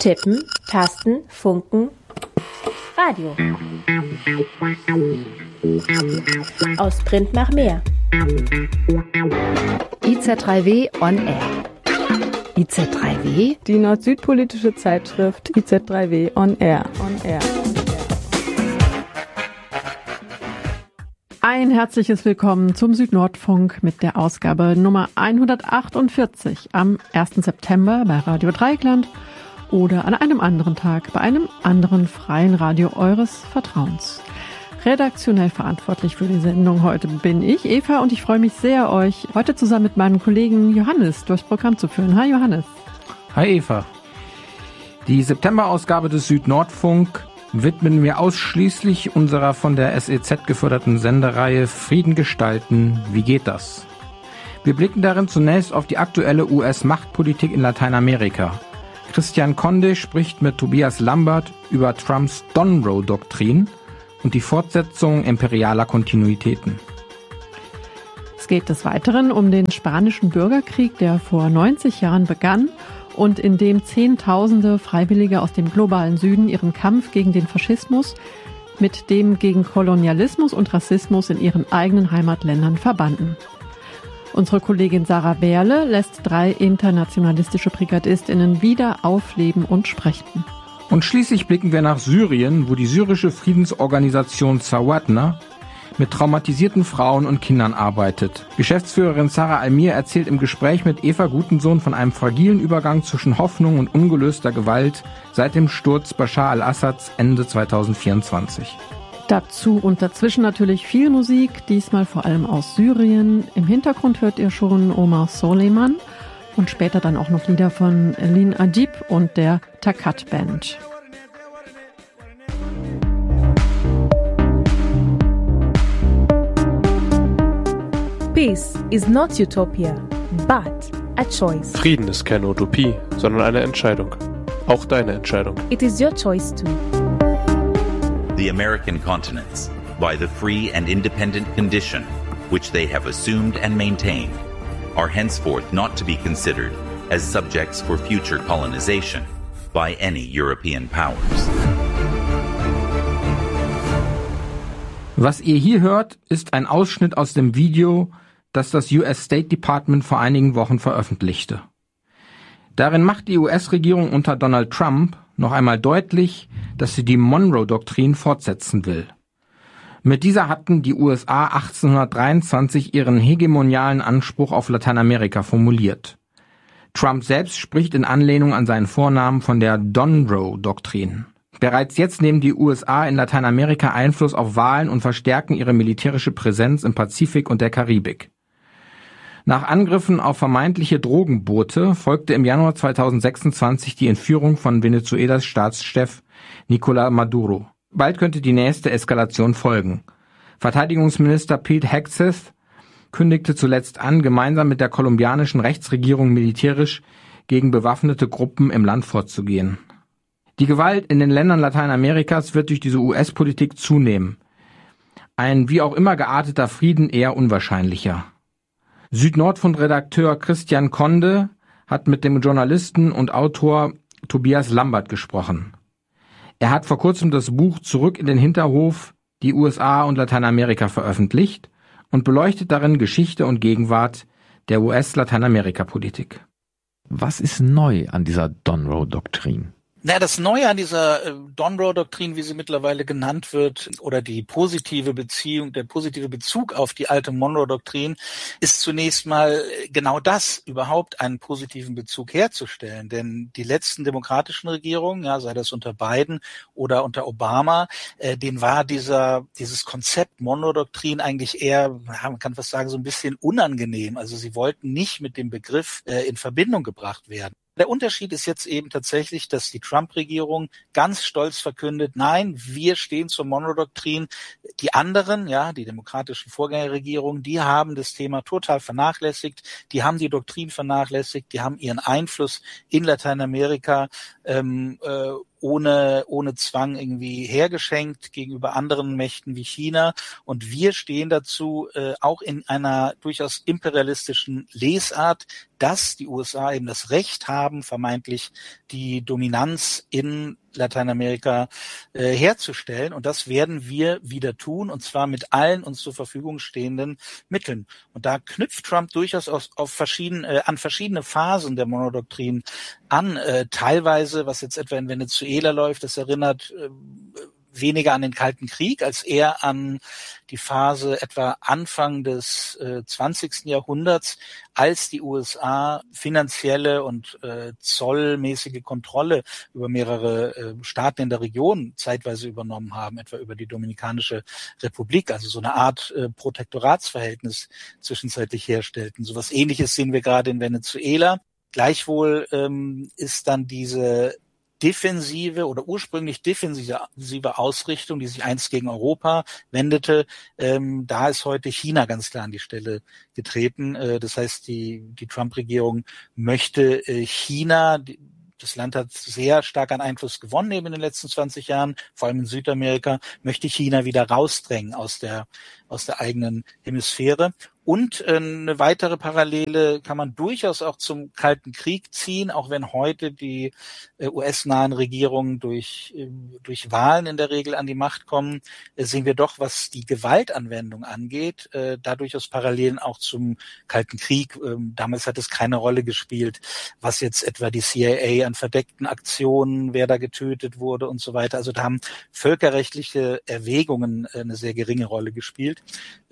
Tippen, Tasten, Funken, Radio. Aus Print nach mehr. IZ3W on Air. IZ3W? Die nord-süd-politische Zeitschrift IZ3W on Air. Ein herzliches Willkommen zum Südnordfunk mit der Ausgabe Nummer 148 am 1. September bei Radio Dreieckland oder an einem anderen Tag bei einem anderen freien Radio eures Vertrauens. Redaktionell verantwortlich für die Sendung heute bin ich, Eva, und ich freue mich sehr, euch heute zusammen mit meinem Kollegen Johannes durchs Programm zu führen. Hi Johannes. Hi Eva. Die September-Ausgabe des Südnordfunk widmen wir ausschließlich unserer von der SEZ geförderten Sendereihe Frieden gestalten, wie geht das? Wir blicken darin zunächst auf die aktuelle US-Machtpolitik in Lateinamerika. Christian Conde spricht mit Tobias Lambert über Trumps Donroe-Doktrin und die Fortsetzung imperialer Kontinuitäten. Es geht des Weiteren um den spanischen Bürgerkrieg, der vor 90 Jahren begann und in dem Zehntausende Freiwillige aus dem globalen Süden ihren Kampf gegen den Faschismus mit dem gegen Kolonialismus und Rassismus in ihren eigenen Heimatländern verbanden. Unsere Kollegin Sarah Wehrle lässt 3 internationalistische BrigadistInnen wieder aufleben und sprechen. Und schließlich blicken wir nach Syrien, wo die syrische Friedensorganisation Sawatna mit traumatisierten Frauen und Kindern arbeitet. Geschäftsführerin Sarah Almir erzählt im Gespräch mit Eva Gutensohn von einem fragilen Übergang zwischen Hoffnung und ungelöster Gewalt seit dem Sturz Bashar al-Assads Ende 2024. Dazu und dazwischen natürlich viel Musik, diesmal vor allem aus Syrien. Im Hintergrund hört ihr schon Omar Soleiman und später dann auch noch Lieder von Lin Ajib und der Takat Band. Peace is not utopia, but a choice. Frieden ist keine Utopie, sondern eine Entscheidung. Auch deine Entscheidung. It is your choice too. The American continents, by the free and independent condition which they have assumed and maintained, are henceforth not to be considered as subjects for future colonization by any European powers. Was ihr hier hört, ist ein Ausschnitt aus dem Video, das das US State Department vor einigen Wochen veröffentlichte. Darin macht die US-Regierung unter Donald Trump noch einmal deutlich, dass sie die Monroe-Doktrin fortsetzen will. Mit dieser hatten die USA 1823 ihren hegemonialen Anspruch auf Lateinamerika formuliert. Trump selbst spricht in Anlehnung an seinen Vornamen von der Donroe-Doktrin. Bereits jetzt nehmen die USA in Lateinamerika Einfluss auf Wahlen und verstärken ihre militärische Präsenz im Pazifik und der Karibik. Nach Angriffen auf vermeintliche Drogenboote folgte im Januar 2026 die Entführung von Venezuelas Staatschef Nicolás Maduro. Bald könnte die nächste Eskalation folgen. Verteidigungsminister Pete Hegseth kündigte zuletzt an, gemeinsam mit der kolumbianischen Rechtsregierung militärisch gegen bewaffnete Gruppen im Land vorzugehen. Die Gewalt in den Ländern Lateinamerikas wird durch diese US-Politik zunehmen. Ein wie auch immer gearteter Frieden eher unwahrscheinlicher. Südnordfunk-Redakteur Christian Conde hat mit dem Journalisten und Autor Tobias Lambert gesprochen. Er hat vor kurzem das Buch Zurück in den Hinterhof, die USA und Lateinamerika veröffentlicht und beleuchtet darin Geschichte und Gegenwart der US-Lateinamerika-Politik. Was ist neu an dieser Donroe-Doktrin? Na, das Neue an dieser Donroe-Doktrin, wie sie mittlerweile genannt wird, oder die positive Beziehung, der positive Bezug auf die alte Monroe-Doktrin, ist zunächst mal genau das, überhaupt einen positiven Bezug herzustellen. Denn die letzten demokratischen Regierungen, ja, sei das unter Biden oder unter Obama, denen war dieses Konzept Monroe-Doktrin eigentlich eher, man kann fast sagen, so ein bisschen unangenehm. Also sie wollten nicht mit dem Begriff in Verbindung gebracht werden. Der Unterschied ist jetzt eben tatsächlich, dass die Trump-Regierung ganz stolz verkündet, nein, wir stehen zur Monroe-Doktrin. Die anderen, ja, die demokratischen Vorgängerregierungen, die haben das Thema total vernachlässigt, die haben die Doktrin vernachlässigt, die haben ihren Einfluss in Lateinamerika ohne Zwang irgendwie hergeschenkt gegenüber anderen Mächten wie China. Und wir stehen dazu auch in einer durchaus imperialistischen Lesart, dass die USA eben das Recht haben, vermeintlich die Dominanz in Lateinamerika herzustellen. Und das werden wir wieder tun, und zwar mit allen uns zur Verfügung stehenden Mitteln. Und da knüpft Trump durchaus an verschiedene Phasen der Monodoktrin an. Teilweise, was jetzt etwa in Venezuela läuft, das erinnert weniger an den Kalten Krieg als eher an die Phase etwa Anfang des 20. Jahrhunderts, als die USA finanzielle und zollmäßige Kontrolle über mehrere Staaten in der Region zeitweise übernommen haben, etwa über die Dominikanische Republik, also so eine Art Protektoratsverhältnis zwischenzeitlich herstellten. So was Ähnliches sehen wir gerade in Venezuela. Gleichwohl ist dann diese defensive oder ursprünglich defensive Ausrichtung, die sich einst gegen Europa wendete, da ist heute China ganz klar an die Stelle getreten. Das heißt, die Trump-Regierung möchte China, das Land hat sehr stark an Einfluss gewonnen eben in den letzten 20 Jahren, vor allem in Südamerika, möchte China wieder rausdrängen aus der eigenen Hemisphäre. Und eine weitere Parallele kann man durchaus auch zum Kalten Krieg ziehen, auch wenn heute die US-nahen Regierungen durch Wahlen in der Regel an die Macht kommen, sehen wir doch, was die Gewaltanwendung angeht, da durchaus Parallelen auch zum Kalten Krieg. Damals hat es keine Rolle gespielt, was jetzt etwa die CIA an verdeckten Aktionen, wer da getötet wurde und so weiter. Also da haben völkerrechtliche Erwägungen eine sehr geringe Rolle gespielt.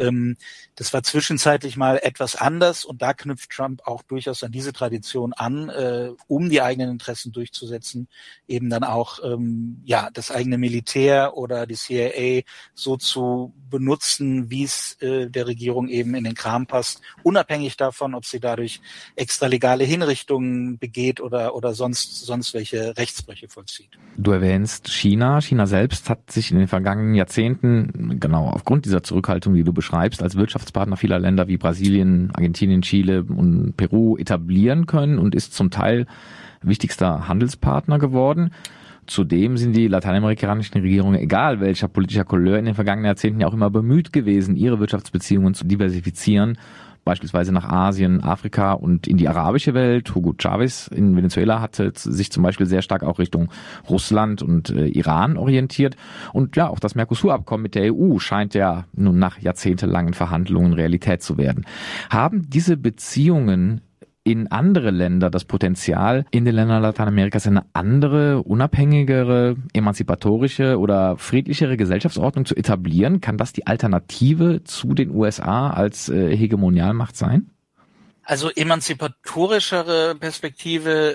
Das war zwischenzeitlich mal etwas anders, und da knüpft Trump auch durchaus an diese Tradition an, um die eigenen Interessen durchzusetzen, eben dann auch das eigene Militär oder die CIA so zu benutzen, wie es der Regierung eben in den Kram passt, unabhängig davon, ob sie dadurch extralegale Hinrichtungen begeht oder sonst welche Rechtsbrüche vollzieht. Du erwähnst China. China selbst hat sich in den vergangenen Jahrzehnten, genau aufgrund dieser Zurückhaltung, die du beschreibst, als Wirtschaftspartner vieler Länder wie Brasilien, Argentinien, Chile und Peru etablieren können und ist zum Teil wichtigster Handelspartner geworden. Zudem sind die lateinamerikanischen Regierungen, egal welcher politischer Couleur, in den vergangenen Jahrzehnten ja auch immer bemüht gewesen, ihre Wirtschaftsbeziehungen zu diversifizieren, beispielsweise nach Asien, Afrika und in die arabische Welt. Hugo Chavez in Venezuela hatte sich zum Beispiel sehr stark auch Richtung Russland und Iran orientiert. Und ja, auch das Mercosur-Abkommen mit der EU scheint ja nun nach jahrzehntelangen Verhandlungen Realität zu werden. Haben diese Beziehungen in andere Länder das Potenzial, in den Ländern Lateinamerikas eine andere, unabhängigere, emanzipatorische oder friedlichere Gesellschaftsordnung zu etablieren? Kann das die Alternative zu den USA als Hegemonialmacht sein? Also emanzipatorischere Perspektive,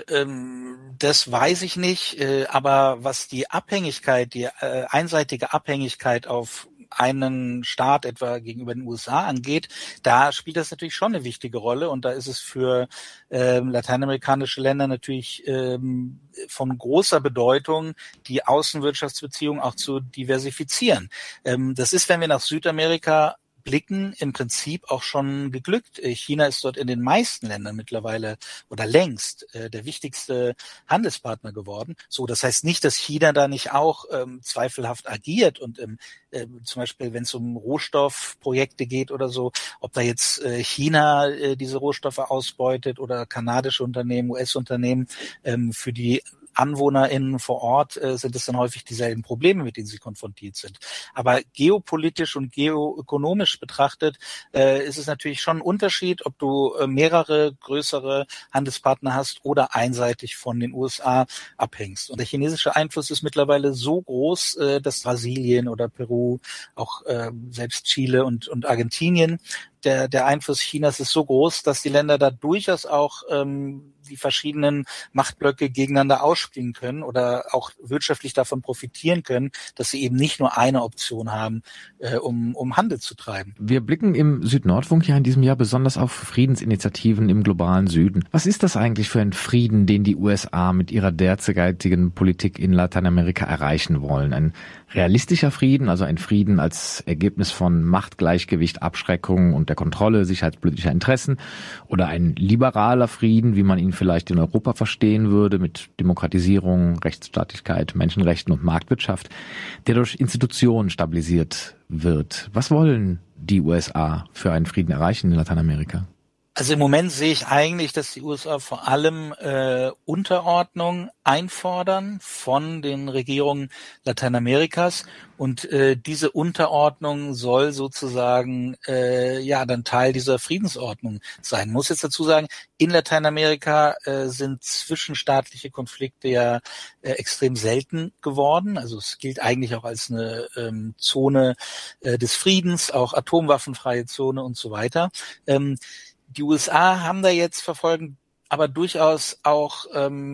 das weiß ich nicht, aber was die Abhängigkeit, die einseitige Abhängigkeit auf einen Staat etwa gegenüber den USA angeht, da spielt das natürlich schon eine wichtige Rolle, und da ist es für lateinamerikanische Länder natürlich von großer Bedeutung, die Außenwirtschaftsbeziehungen auch zu diversifizieren. Das ist, wenn wir nach Südamerika blicken, im Prinzip auch schon geglückt. China ist dort in den meisten Ländern mittlerweile oder längst der wichtigste Handelspartner geworden. So, das heißt nicht, dass China da nicht auch zweifelhaft agiert und zum Beispiel, wenn es um Rohstoffprojekte geht oder so, ob da jetzt China diese Rohstoffe ausbeutet oder kanadische Unternehmen, US-Unternehmen, für die AnwohnerInnen vor Ort sind es dann häufig dieselben Probleme, mit denen sie konfrontiert sind. Aber geopolitisch und geoökonomisch betrachtet ist es natürlich schon ein Unterschied, ob du mehrere größere Handelspartner hast oder einseitig von den USA abhängst. Und der chinesische Einfluss ist mittlerweile so groß, dass Brasilien oder Peru, auch selbst Chile und Argentinien, der Einfluss Chinas ist so groß, dass die Länder da durchaus auch die verschiedenen Machtblöcke gegeneinander ausspielen können oder auch wirtschaftlich davon profitieren können, dass sie eben nicht nur eine Option haben, um Handel zu treiben. Wir blicken im Süd-Nordfunk ja in diesem Jahr besonders auf Friedensinitiativen im globalen Süden. Was ist das eigentlich für ein Frieden, den die USA mit ihrer derzeitigen Politik in Lateinamerika erreichen wollen? Ein realistischer Frieden, also ein Frieden als Ergebnis von Machtgleichgewicht, Abschreckung und der Kontrolle sicherheitspolitischer Interessen, oder ein liberaler Frieden, wie man ihn vielleicht in Europa verstehen würde, mit Demokratisierung, Rechtsstaatlichkeit, Menschenrechten und Marktwirtschaft, der durch Institutionen stabilisiert wird. Was wollen die USA für einen Frieden erreichen in Lateinamerika? Also im Moment sehe ich eigentlich, dass die USA vor allem Unterordnung einfordern von den Regierungen Lateinamerikas und diese Unterordnung soll sozusagen dann Teil dieser Friedensordnung sein. Muss jetzt dazu sagen, in Lateinamerika sind zwischenstaatliche Konflikte ja extrem selten geworden. Also es gilt eigentlich auch als eine Zone des Friedens, auch atomwaffenfreie Zone und so weiter. Die USA haben da jetzt verfolgen, aber durchaus auch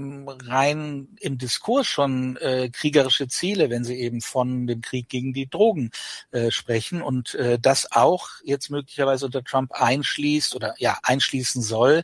rein im Diskurs schon kriegerische Ziele, wenn sie eben von dem Krieg gegen die Drogen sprechen und das auch jetzt möglicherweise unter Trump einschließen soll,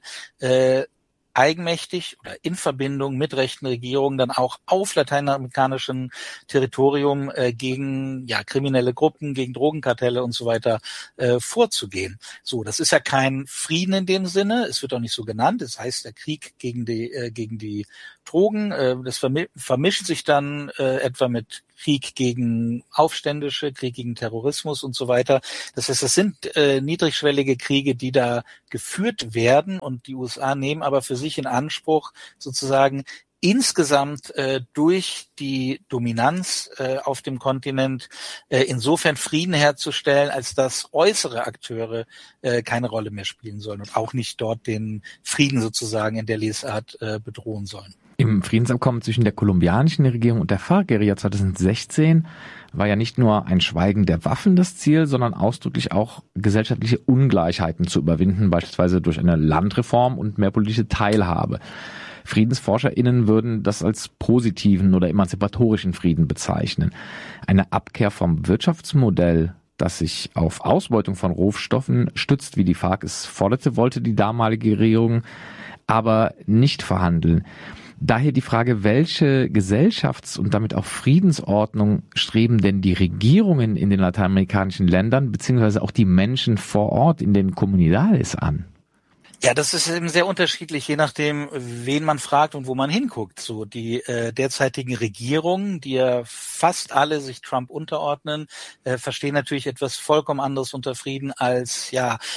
eigenmächtig oder in Verbindung mit rechten Regierungen dann auch auf lateinamerikanischem Territorium gegen kriminelle Gruppen, gegen Drogenkartelle und so weiter vorzugehen. So, das ist ja kein Frieden in dem Sinne, es wird auch nicht so genannt, es heißt der Krieg gegen die Drogen, das vermischt sich dann etwa mit Krieg gegen Aufständische, Krieg gegen Terrorismus und so weiter. Das heißt, das sind niedrigschwellige Kriege, die da geführt werden und die USA nehmen aber für sich in Anspruch, sozusagen insgesamt durch die Dominanz auf dem Kontinent insofern Frieden herzustellen, als dass äußere Akteure keine Rolle mehr spielen sollen und auch nicht dort den Frieden sozusagen in der Lesart bedrohen sollen. Im Friedensabkommen zwischen der kolumbianischen Regierung und der FARC-Guerilla 2016 war ja nicht nur ein Schweigen der Waffen das Ziel, sondern ausdrücklich auch gesellschaftliche Ungleichheiten zu überwinden, beispielsweise durch eine Landreform und mehr politische Teilhabe. FriedensforscherInnen würden das als positiven oder emanzipatorischen Frieden bezeichnen. Eine Abkehr vom Wirtschaftsmodell, das sich auf Ausbeutung von Rohstoffen stützt, wie die FARC es forderte, wollte die damalige Regierung aber nicht verhandeln. Daher die Frage, welche Gesellschafts- und damit auch Friedensordnung streben denn die Regierungen in den lateinamerikanischen Ländern beziehungsweise auch die Menschen vor Ort in den Comunidades an? Ja, das ist eben sehr unterschiedlich, je nachdem, wen man fragt und wo man hinguckt. So die derzeitigen Regierungen, die ja fast alle sich Trump unterordnen, verstehen natürlich etwas vollkommen anderes unter Frieden als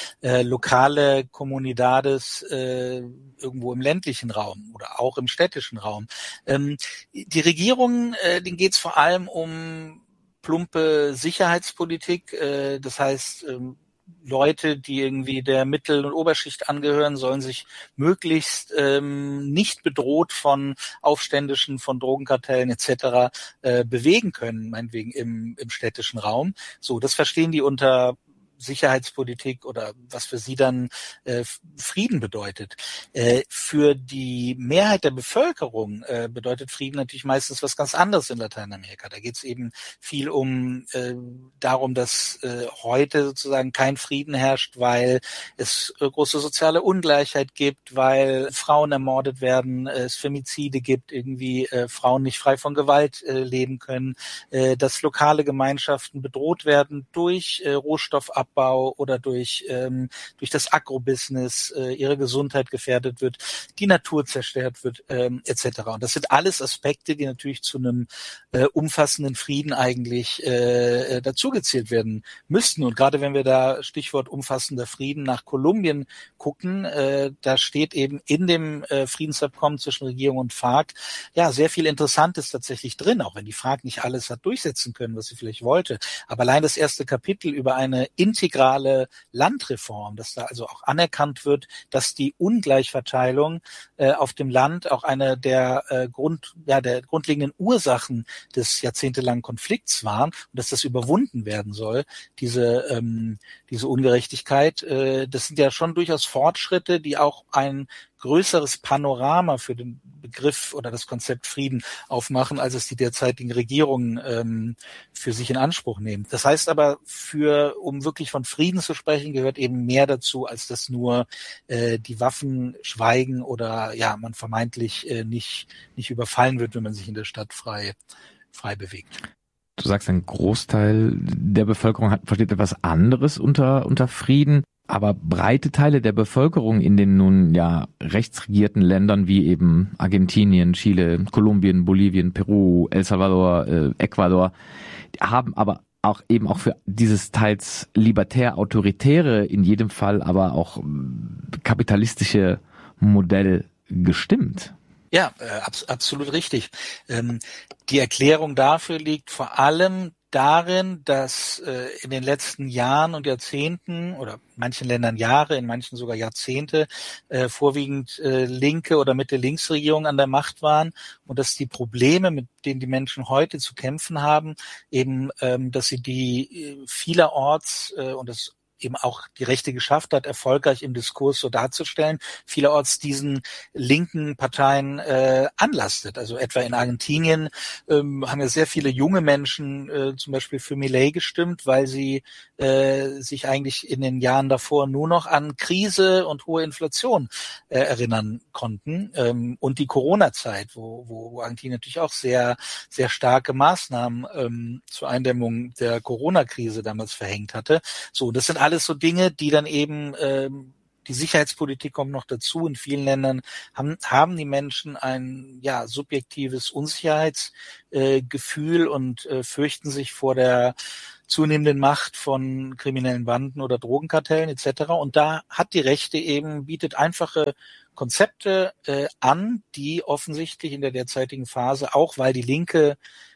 lokale Comunidades irgendwo im ländlichen Raum oder auch im städtischen Raum. Die Regierungen, denen geht's vor allem um plumpe Sicherheitspolitik, das heißt Leute, die irgendwie der Mittel- und Oberschicht angehören, sollen sich möglichst nicht bedroht von Aufständischen, von Drogenkartellen etc. Bewegen können, meinetwegen im städtischen Raum. So, das verstehen die unter Sicherheitspolitik oder was für sie dann Frieden bedeutet. Für die Mehrheit der Bevölkerung bedeutet Frieden natürlich meistens was ganz anderes in Lateinamerika. Da geht es eben viel darum, dass heute sozusagen kein Frieden herrscht, weil es große soziale Ungleichheit gibt, weil Frauen ermordet werden, es Femizide gibt, irgendwie Frauen nicht frei von Gewalt leben können, dass lokale Gemeinschaften bedroht werden durch Rohstoffabbau oder durch das Agrobusiness, ihre Gesundheit gefährdet wird, die Natur zerstört wird, etc. Und das sind alles Aspekte, die natürlich zu einem umfassenden Frieden eigentlich dazugezählt werden müssten. Und gerade wenn wir da Stichwort umfassender Frieden nach Kolumbien gucken, da steht eben in dem Friedensabkommen zwischen Regierung und FARC sehr viel Interessantes tatsächlich drin, auch wenn die FARC nicht alles hat durchsetzen können, was sie vielleicht wollte. Aber allein das erste Kapitel über eine integrale Landreform, dass da also auch anerkannt wird, dass die Ungleichverteilung auf dem Land auch eine der grundlegenden Ursachen des jahrzehntelangen Konflikts waren und dass das überwunden werden soll, diese Ungerechtigkeit. Das sind ja schon durchaus Fortschritte, die auch ein größeres Panorama für den Begriff oder das Konzept Frieden aufmachen, als es die derzeitigen Regierungen für sich in Anspruch nehmen. Das heißt aber, um wirklich von Frieden zu sprechen, gehört eben mehr dazu, als dass nur die Waffen schweigen oder man vermeintlich nicht überfallen wird, wenn man sich in der Stadt frei bewegt. Du sagst, ein Großteil der Bevölkerung versteht etwas anderes unter Frieden. aber breite Teile der Bevölkerung in den nun ja rechtsregierten Ländern wie eben Argentinien, Chile, Kolumbien, Bolivien, Peru, El Salvador, Ecuador haben aber auch eben auch für dieses teils libertär-autoritäre, in jedem Fall aber auch kapitalistische Modell gestimmt. Ja, absolut richtig. Die Erklärung dafür liegt vor allem darin, dass in den letzten Jahren und Jahrzehnten oder in manchen Ländern Jahre, in manchen sogar Jahrzehnte vorwiegend linke oder Mitte-Links-Regierungen an der Macht waren und dass die Probleme, mit denen die Menschen heute zu kämpfen haben, eben, dass sie die vielerorts und das eben auch die Rechte geschafft hat, erfolgreich im Diskurs so darzustellen, vielerorts diesen linken Parteien anlastet. Also etwa in Argentinien haben ja sehr viele junge Menschen zum Beispiel für Milei gestimmt, weil sie sich eigentlich in den Jahren davor nur noch an Krise und hohe Inflation erinnern konnten und die Corona-Zeit, wo Argentinien natürlich auch sehr, sehr starke Maßnahmen zur Eindämmung der Corona-Krise damals verhängt hatte. So, das sind alles so Dinge, die dann eben die Sicherheitspolitik kommt noch dazu. In vielen Ländern haben die Menschen ein subjektives Unsicherheitsgefühl und fürchten sich vor der zunehmenden Macht von kriminellen Banden oder Drogenkartellen etc. Und da hat die Rechte bietet einfache Konzepte an, die offensichtlich in der derzeitigen Phase, auch weil die Linke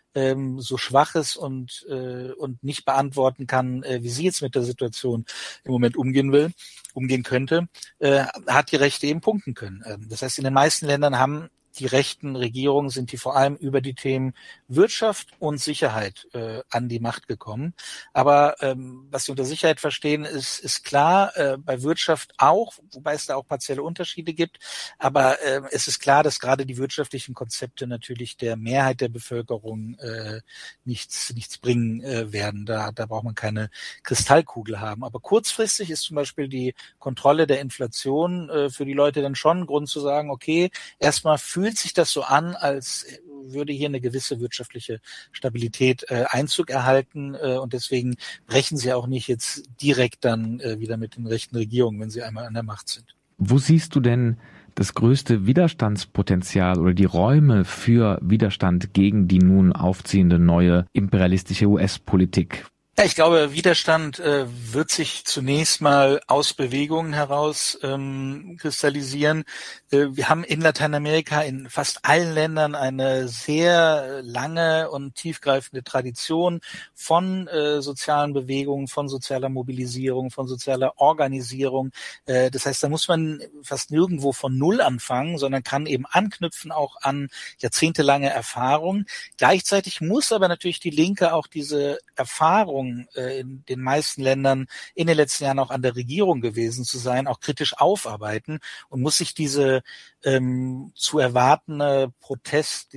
so schwach ist und nicht beantworten kann, wie sie jetzt mit der Situation im Moment umgehen könnte, hat die Rechte eben punkten können. Das heißt, in den meisten Ländern haben die rechten Regierungen sind die vor allem über die Themen Wirtschaft und Sicherheit an die Macht gekommen. Aber was sie unter Sicherheit verstehen, ist klar, bei Wirtschaft auch, wobei es da auch partielle Unterschiede gibt. Aber es ist klar, dass gerade die wirtschaftlichen Konzepte natürlich der Mehrheit der Bevölkerung nichts bringen werden. Da braucht man keine Kristallkugel haben. Aber kurzfristig ist zum Beispiel die Kontrolle der Inflation für die Leute dann schon ein Grund zu sagen, okay, erstmal fühlt sich das so an, als würde hier eine gewisse wirtschaftliche Stabilität Einzug erhalten und deswegen brechen sie auch nicht jetzt direkt dann wieder mit den rechten Regierungen, wenn sie einmal an der Macht sind. Wo siehst du denn das größte Widerstandspotenzial oder die Räume für Widerstand gegen die nun aufziehende neue imperialistische US-Politik? Ja, ich glaube, Widerstand wird sich zunächst mal aus Bewegungen heraus kristallisieren. Wir haben in Lateinamerika in fast allen Ländern eine sehr lange und tiefgreifende Tradition von sozialen Bewegungen, von sozialer Mobilisierung, von sozialer Organisierung. Das heißt, da muss man fast nirgendwo von Null anfangen, sondern kann eben anknüpfen auch an jahrzehntelange Erfahrung. Gleichzeitig muss aber natürlich die Linke auch diese Erfahrung in den meisten Ländern in den letzten Jahren auch an der Regierung gewesen zu sein, auch kritisch aufarbeiten und muss sich diese zu erwartenden Proteste,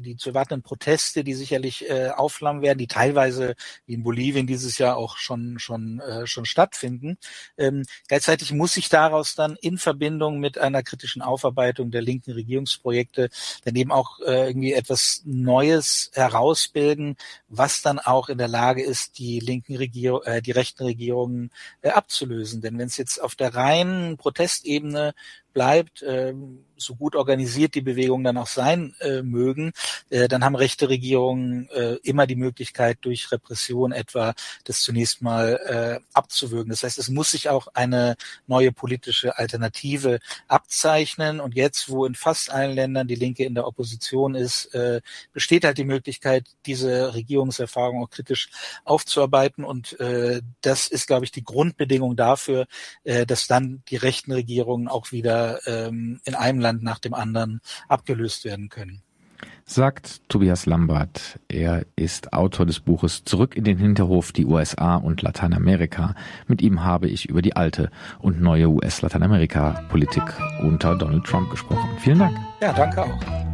die sicherlich aufflammen werden, die teilweise wie in Bolivien dieses Jahr auch schon stattfinden. Gleichzeitig muss sich daraus dann in Verbindung mit einer kritischen Aufarbeitung der linken Regierungsprojekte dann eben auch irgendwie etwas Neues herausbilden, was dann auch in der Lage ist, die rechten Regierungen abzulösen. Denn wenn es jetzt auf der reinen Protestebene bleibt, so gut organisiert die Bewegungen dann auch sein mögen, dann haben rechte Regierungen immer die Möglichkeit, durch Repression etwa das zunächst mal abzuwürgen. Das heißt, es muss sich auch eine neue politische Alternative abzeichnen. Und jetzt, wo in fast allen Ländern die Linke in der Opposition ist, besteht halt die Möglichkeit, diese Regierungserfahrung auch kritisch aufzuarbeiten. Und das ist, glaube ich, die Grundbedingung dafür, dass dann die rechten Regierungen auch wieder in einem Land nach dem anderen abgelöst werden können. Sagt Tobias Lambert. Er ist Autor des Buches Zurück in den Hinterhof, die USA und Lateinamerika. Mit ihm habe ich über die alte und neue US-Lateinamerika-Politik unter Donald Trump gesprochen. Vielen Dank. Ja, danke auch.